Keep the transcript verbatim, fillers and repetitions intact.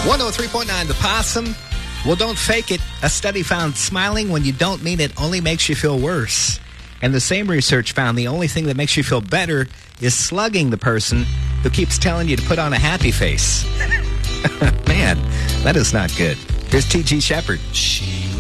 one oh three point nine The Possum. Well, don't fake it. A study found smiling when you don't mean it only makes you feel worse. And the same research found the only thing that makes you feel better is slugging the person who keeps telling you to put on a happy face. Man, that is not good. Here's T G Shepherd. She